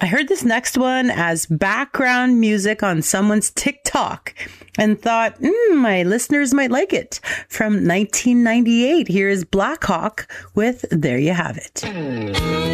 I heard this next one as background music on someone's TikTok and thought, my listeners might like it. From 1998, here is Black Hawk with There You Have It.